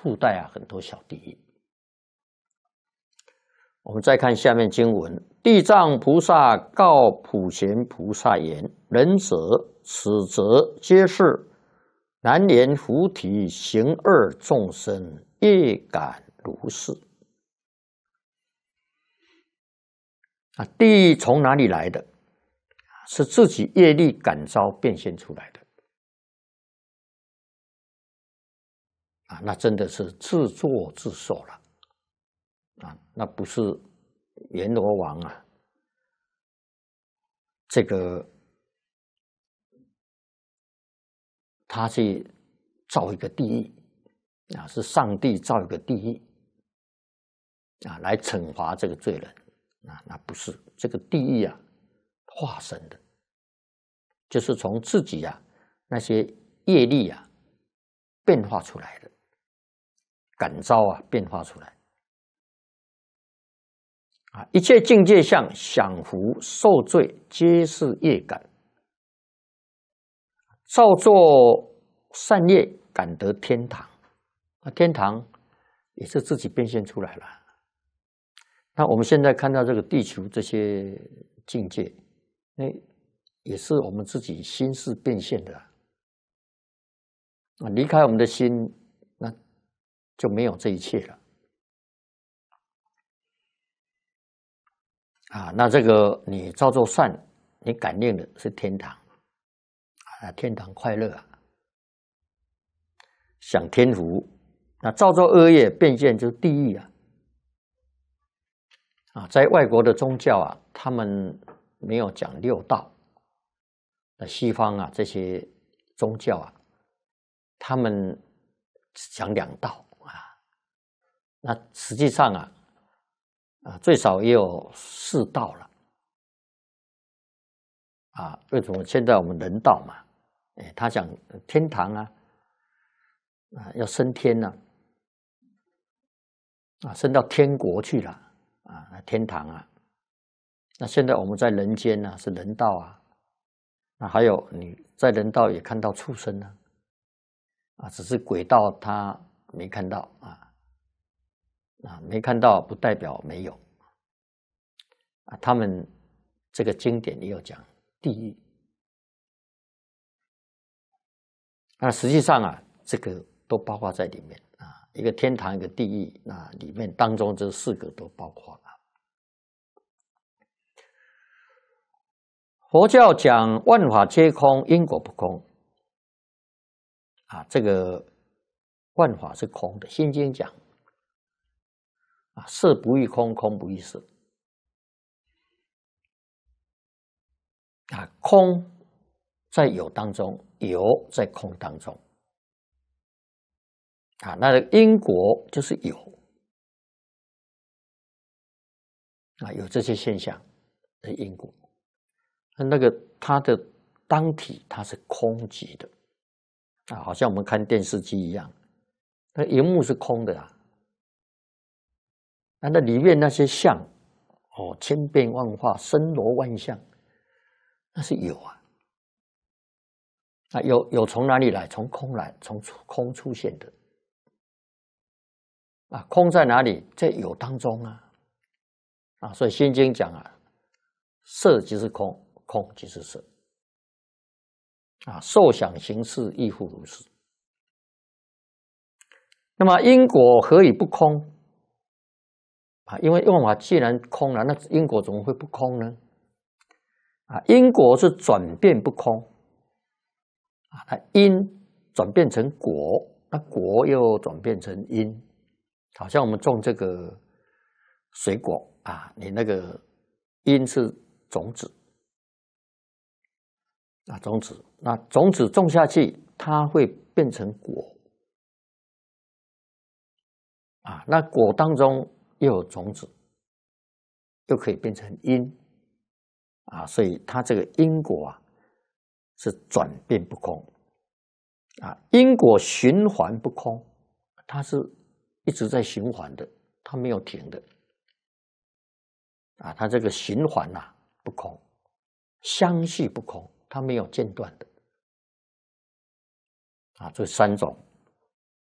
附带很多小地狱。我们再看下面经文：地藏菩萨告普贤菩萨言：仁者，此则皆是难言菩提行恶众生，业感如是。地狱从哪里来的？是自己业力感召变现出来的。那真的是自作自受了。那不是阎罗王这个他去造一个地狱是上帝造一个地狱来惩罚这个罪人那不是，这个地狱化身的，就是从自己那些业力变化出来的，感召变化出来。一切境界相享福受罪，皆是业感。造作善业，感得天堂。天堂也是自己变现出来了。那我们现在看到这个地球这些境界，那也是我们自己心识变现的。离开我们的心，那就没有这一切了。那这个你造作善，你感应的是天堂天堂快乐享天福。那造作恶业变现就是地狱在外国的宗教他们没有讲六道。西方这些宗教他们讲两道那实际上最少也有4道了为什么现在我们人道嘛？他讲天堂要升天升到天国去了天堂那现在我们在人间是人道那还有你在人道也看到畜生只是鬼道他没看到没看到不代表没有他们这个经典也有讲地狱那实际上这个都包括在里面一个天堂一个地狱，那里面当中这4个都包括了。佛教讲万法皆空，因果不空这个万法是空的。心经讲色不异空，空不异色空在有当中，有在空当中那因果就是有有这些现象的因果。那个它的当体它是空寂的好像我们看电视机一样，那荧幕是空的那里面那些相千变万化，森罗万象，那是有有从哪里来？从空来，从空出现的空在哪里？在有当中所以心经讲色即是空，空即是色受想行识亦复如是。那么因果何以不空因为万法既然空了，那因果怎么会不空呢？因果是转变不空它因转变成果，那果又转变成因。好像我们种这个水果你那个因是种子种子，那种子种下去，它会变成果那果当中又有种子，又可以变成因所以它这个因果是转变不空因果循环不空，它是一直在循环的，它没有停的它这个循环不空，相续不空，它没有间断的这3种